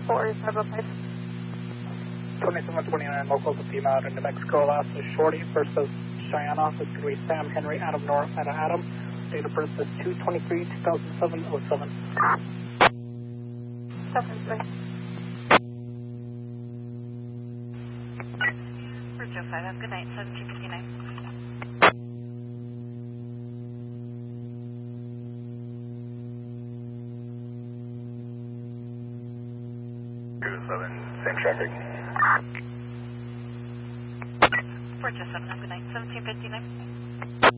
4505. 2729 local to Pima out in New Mexico, Alaska, Shorty versus Cheyenne office, going to be Sam Henry Adam North at Adam. Date of birth is 2/23/2007. 7-3. Bridge 05, have a good night, 7259. Same traffic. Bridge 07, have a good night, 1759.